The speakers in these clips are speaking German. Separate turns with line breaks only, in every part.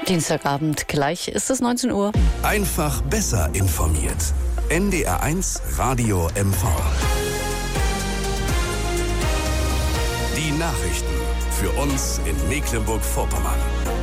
Dienstagabend, gleich ist es 19 Uhr.
Einfach besser informiert. NDR1 Radio MV. Die Nachrichten für uns in Mecklenburg-Vorpommern.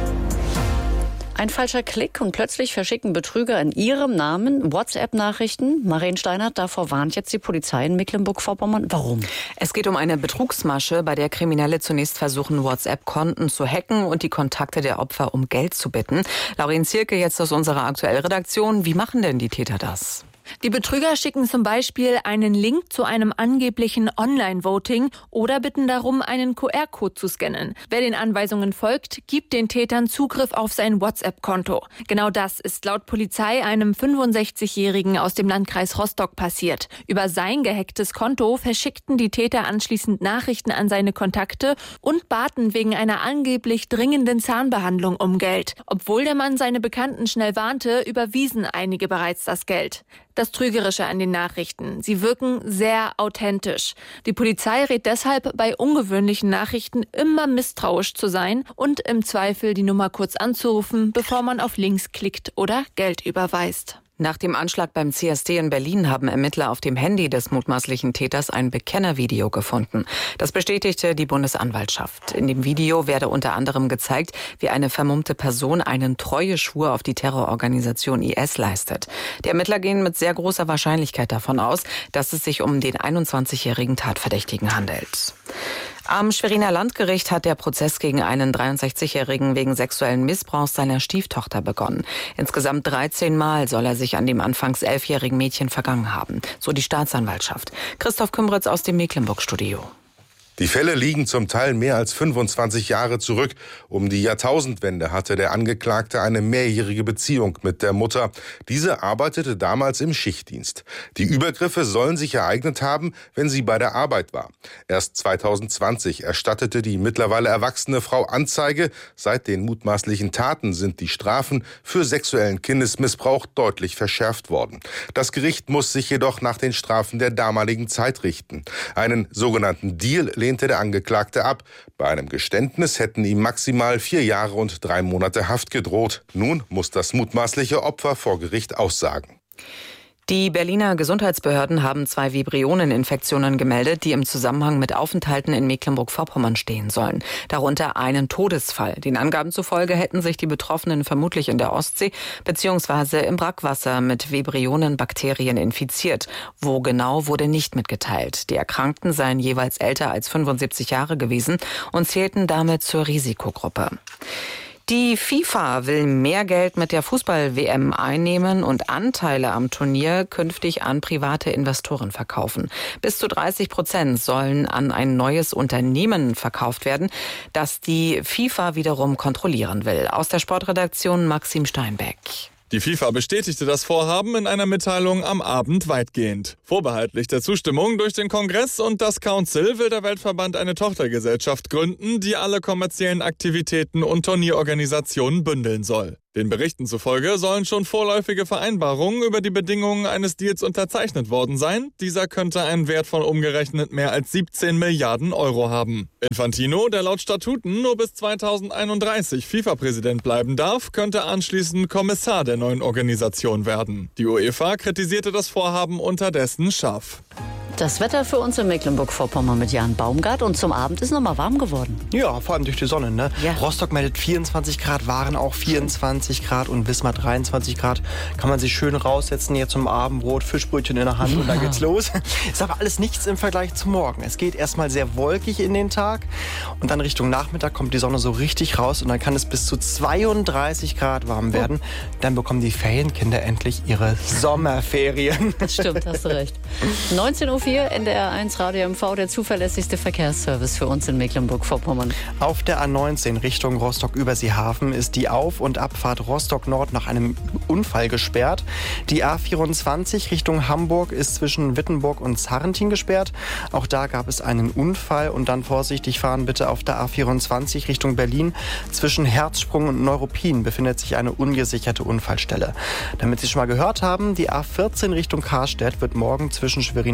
Ein falscher Klick und plötzlich verschicken Betrüger in ihrem Namen WhatsApp-Nachrichten. Maren Steinert, davor warnt jetzt die Polizei in Mecklenburg-Vorpommern. Warum?
Es geht um eine Betrugsmasche, bei der Kriminelle zunächst versuchen, WhatsApp-Konten zu hacken und die Kontakte der Opfer um Geld zu bitten. Laurin Zierke jetzt aus unserer Aktuell-Redaktion. Wie machen denn die Täter das?
Die Betrüger schicken zum Beispiel einen Link zu einem angeblichen Online-Voting oder bitten darum, einen QR-Code zu scannen. Wer den Anweisungen folgt, gibt den Tätern Zugriff auf sein WhatsApp-Konto. Genau das ist laut Polizei einem 65-Jährigen aus dem Landkreis Rostock passiert. Über sein gehacktes Konto verschickten die Täter anschließend Nachrichten an seine Kontakte und baten wegen einer angeblich dringenden Zahnbehandlung um Geld. Obwohl der Mann seine Bekannten schnell warnte, überwiesen einige bereits das Geld. Das Trügerische an den Nachrichten: Sie wirken sehr authentisch. Die Polizei rät deshalb, bei ungewöhnlichen Nachrichten immer misstrauisch zu sein und im Zweifel die Nummer kurz anzurufen, bevor man auf Links klickt oder Geld überweist.
Nach dem Anschlag beim CSD in Berlin haben Ermittler auf dem Handy des mutmaßlichen Täters ein Bekennervideo gefunden. Das bestätigte die Bundesanwaltschaft. In dem Video werde unter anderem gezeigt, wie eine vermummte Person einen Treueschwur auf die Terrororganisation IS leistet. Die Ermittler gehen mit sehr großer Wahrscheinlichkeit davon aus, dass es sich um den 21-jährigen Tatverdächtigen handelt. Am Schweriner Landgericht hat der Prozess gegen einen 63-Jährigen wegen sexuellen Missbrauchs seiner Stieftochter begonnen. Insgesamt 13 Mal soll er sich an dem anfangs 11-jährigen Mädchen vergangen haben, so die Staatsanwaltschaft. Christoph Kümbritz aus dem Mecklenburg-Studio.
Die Fälle liegen zum Teil mehr als 25 Jahre zurück. Um die Jahrtausendwende hatte der Angeklagte eine mehrjährige Beziehung mit der Mutter. Diese arbeitete damals im Schichtdienst. Die Übergriffe sollen sich ereignet haben, wenn sie bei der Arbeit war. Erst 2020 erstattete die mittlerweile erwachsene Frau Anzeige. Seit den mutmaßlichen Taten sind die Strafen für sexuellen Kindesmissbrauch deutlich verschärft worden. Das Gericht muss sich jedoch nach den Strafen der damaligen Zeit richten. Einen sogenannten Deal lehnte der Angeklagte ab. Bei einem Geständnis hätten ihm maximal 4 Jahre und 3 Monate Haft gedroht. Nun muss das mutmaßliche Opfer vor Gericht aussagen.
Die Berliner Gesundheitsbehörden haben 2 Vibrioneninfektionen gemeldet, die im Zusammenhang mit Aufenthalten in Mecklenburg-Vorpommern stehen sollen. Darunter einen Todesfall. Den Angaben zufolge hätten sich die Betroffenen vermutlich in der Ostsee bzw. im Brackwasser mit Vibrionenbakterien infiziert. Wo genau, wurde nicht mitgeteilt. Die Erkrankten seien jeweils älter als 75 Jahre gewesen und zählten damit zur Risikogruppe. Die FIFA will mehr Geld mit der Fußball-WM einnehmen und Anteile am Turnier künftig an private Investoren verkaufen. Bis zu 30% sollen an ein neues Unternehmen verkauft werden, das die FIFA wiederum kontrollieren will. Aus der Sportredaktion Maxim Steinbeck.
Die FIFA bestätigte das Vorhaben in einer Mitteilung am Abend weitgehend. Vorbehaltlich der Zustimmung durch den Kongress und das Council will der Weltverband eine Tochtergesellschaft gründen, die alle kommerziellen Aktivitäten und Turnierorganisationen bündeln soll. Den Berichten zufolge sollen schon vorläufige Vereinbarungen über die Bedingungen eines Deals unterzeichnet worden sein. Dieser könnte einen Wert von umgerechnet mehr als 17 Milliarden Euro haben. Infantino, der laut Statuten nur bis 2031 FIFA-Präsident bleiben darf, könnte anschließend Kommissar der neuen Organisation werden. Die UEFA kritisierte das Vorhaben unterdessen scharf.
Das Wetter für uns in Mecklenburg-Vorpommern mit Jan Baumgart. Und zum Abend ist noch mal warm geworden.
Ja, vor allem durch die Sonne, ne?
Ja.
Rostock meldet 24 Grad, Waren auch 24 Grad und Wismar 23 Grad. Kann man sich schön raussetzen hier zum Abendbrot, Fischbrötchen in der Hand und dann geht's los. Ist aber alles nichts im Vergleich zu morgen. Es geht erstmal sehr wolkig in den Tag und dann Richtung Nachmittag kommt die Sonne so richtig raus und dann kann es bis zu 32 Grad warm werden. Dann bekommen die Ferienkinder endlich ihre Sommerferien.
Das stimmt, hast du recht. 19:04 Uhr, NDR1 Radio MV, der zuverlässigste Verkehrsservice für uns in Mecklenburg-Vorpommern.
Auf der A19 Richtung Rostock-Überseehafen ist die Auf- und Abfahrt Rostock-Nord nach einem Unfall gesperrt. Die A24 Richtung Hamburg ist zwischen Wittenburg und Sarrentin gesperrt. Auch da gab es einen Unfall und dann vorsichtig fahren bitte auf der A24 Richtung Berlin. Zwischen Herzsprung und Neuruppin befindet sich eine ungesicherte Unfallstelle. Damit Sie schon mal gehört haben, die A14 Richtung Karstedt wird morgen zwischen Schwerin Ost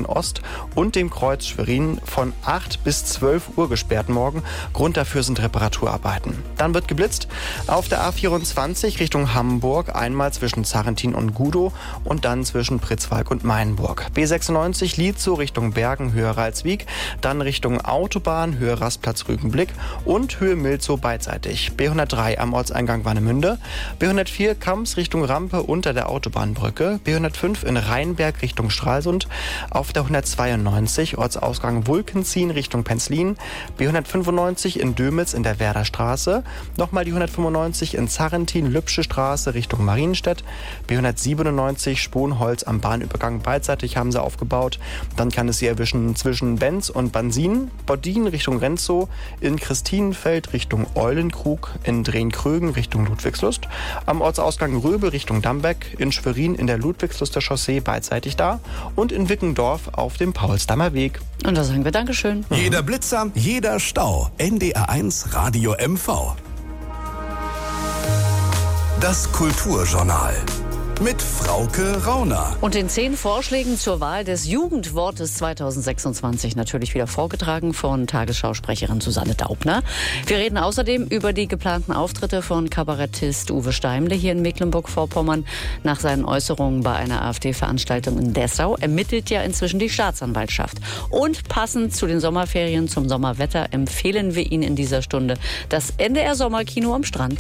und dem Kreuz Schwerin von 8 bis 12 Uhr gesperrt morgen. Grund dafür sind Reparaturarbeiten. Dann wird geblitzt auf der A24 Richtung Hamburg, einmal zwischen Zarrentin und Gudow und dann zwischen Pritzwalk und Mainburg. B96 Lietzow Richtung Bergen, Höhe Ralswiek, dann Richtung Autobahn, Höhe Rastplatz Rügenblick und Höhe Milzow beidseitig. B103 am Ortseingang Warnemünde, B104 Kamms Richtung Rampe unter der Autobahnbrücke, B105 in Rheinberg Richtung Stralsund, auf der 192 Ortsausgang Wulkenzien Richtung Penzlin, B195 in Dömitz in der Werder Straße, nochmal die 195 in Zarrentin Lübsche Straße Richtung Marienstedt, B197 Sponholz am Bahnübergang beidseitig haben sie aufgebaut, dann kann es sie erwischen zwischen Benz und Bansin, Bodin Richtung Renzow, in Christinenfeld Richtung Eulenkrug, in Drehn-Krögen Richtung Ludwigslust, am Ortsausgang Röbel Richtung Dambeck, in Schwerin in der Ludwigsluster Chaussee beidseitig da und in Wickendorf auf dem Paulsdammer Weg.
Und da sagen wir Dankeschön.
Jeder Blitzer, jeder Stau. NDR1 Radio MV. Das Kulturjournal. Mit Frauke Rauner.
Und den 10 Vorschlägen zur Wahl des Jugendwortes 2026 natürlich wieder vorgetragen von Tagesschausprecherin Susanne Daubner. Wir reden außerdem über die geplanten Auftritte von Kabarettist Uwe Steimle hier in Mecklenburg-Vorpommern. Nach seinen Äußerungen bei einer AfD-Veranstaltung in Dessau ermittelt ja inzwischen die Staatsanwaltschaft. Und passend zu den Sommerferien, zum Sommerwetter, empfehlen wir Ihnen in dieser Stunde das NDR Sommerkino am Strand.